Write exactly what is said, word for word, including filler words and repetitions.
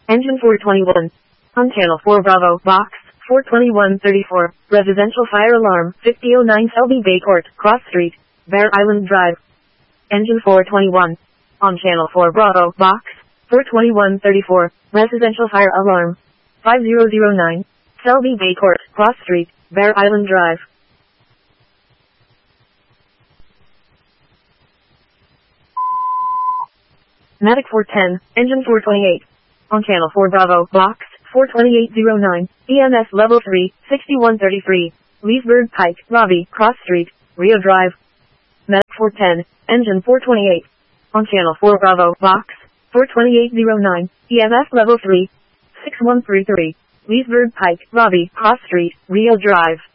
Engine four twenty-one. On channel four Bravo, box, four twenty-one thirty-four, residential fire alarm, fifty oh nine Selby Bay Court, Cross Street, Bear Island Drive. Engine four twenty-one. On channel four Bravo, box, four twenty-one thirty-four, residential fire alarm, five thousand nine, Selby Bay Court, Cross Street, Bear Island Drive. Medic four ten, engine four twenty-eight. On channel four Bravo, box, four twenty-eight oh nine, E M S level three, sixty-one thirty-three, Leesburg Pike, Lobby, Cross Street, Rio Drive. Medic four ten, engine four twenty-eight. On channel four Bravo, box, four twenty-eight oh nine, E M S level three, sixty-one thirty-three, Leesburg Pike, Lobby, Cross Street, Rio Drive.